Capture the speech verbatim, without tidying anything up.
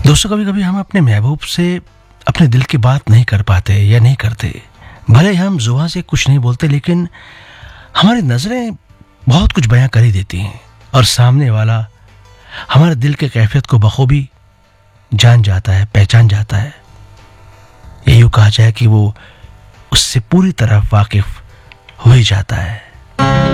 दोस्तों, कभी कभी हम अपने महबूब से अपने दिल की बात नहीं कर पाते या नहीं करते। भले हम जुबान से कुछ नहीं बोलते, लेकिन हमारी नज़रें बहुत कुछ बयां कर ही देती हैं और सामने वाला हमारे दिल के कैफियत को बखूबी जान जाता है, पहचान जाता है। ये यूँ कहा जाए कि वो उससे पूरी तरह वाकिफ हो ही जाता है।